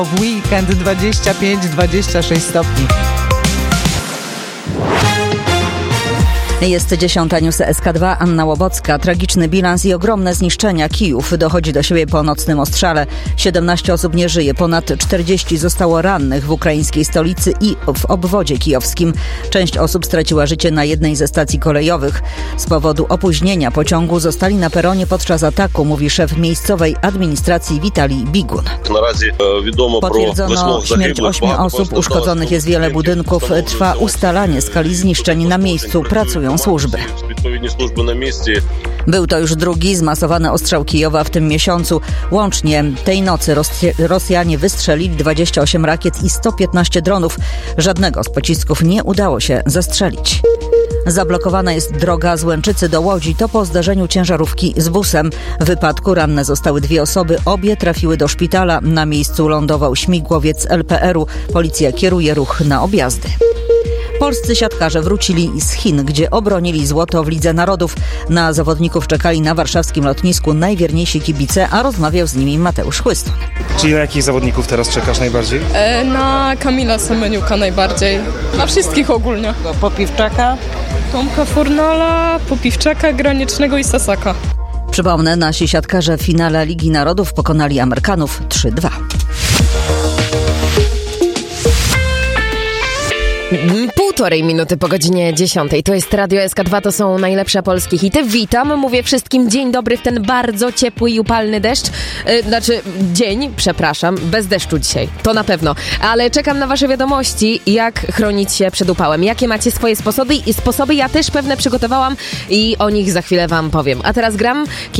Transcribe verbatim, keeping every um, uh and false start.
W weekend dwadzieścia pięć dwadzieścia sześć stopni. Jest dziesiąta, newsy S K dwa, Anna Łobocka. Tragiczny bilans i ogromne zniszczenia. Kijów dochodzi do siebie po nocnym ostrzale. siedemnaście osób nie żyje, ponad czterdzieści zostało rannych w ukraińskiej stolicy i w obwodzie kijowskim. Część osób straciła życie na jednej ze stacji kolejowych. Z powodu opóźnienia pociągu zostali na peronie podczas ataku, mówi szef miejscowej administracji Witalij Bigun. Potwierdzono śmierć ośmiu osób, uszkodzonych jest wiele budynków. Trwa ustalanie skali zniszczeń na miejscu. Pracują służby. Był to już drugi zmasowany ostrzał Kijowa w tym miesiącu. Łącznie tej nocy Rosjanie wystrzelili dwadzieścia osiem rakiet i sto piętnaście dronów. Żadnego z pocisków nie udało się zestrzelić. Zablokowana jest droga z Łęczycy do Łodzi. To po zdarzeniu ciężarówki z busem. W wypadku ranne zostały dwie osoby. Obie trafiły do szpitala. Na miejscu lądował śmigłowiec L P R u. Policja kieruje ruch na objazdy. Polscy siatkarze wrócili z Chin, gdzie obronili złoto w Lidze Narodów. Na zawodników czekali na warszawskim lotnisku najwierniejsi kibice, a rozmawiał z nimi Mateusz Chłystun. Czyli na jakich zawodników teraz czekasz najbardziej? E, na Kamila Semeniuka najbardziej. Na wszystkich ogólnie. Popiwczaka? Tomka Fornala, Popiwczaka, Granicznego i Sasaka. Przypomnę, nasi siatkarze w finale Ligi Narodów pokonali Amerykanów trzy dwa. Półtorej minuty po godzinie dziesiątej. To jest Radio S K dwa, to są najlepsze polskie hity. Witam, mówię wszystkim dzień dobry w ten bardzo ciepły i upalny deszcz. Yy, znaczy dzień, przepraszam, bez deszczu dzisiaj, to na pewno. Ale czekam na wasze wiadomości, jak chronić się przed upałem. Jakie macie swoje sposoby? I sposoby ja też pewne przygotowałam i o nich za chwilę wam powiem. A teraz gram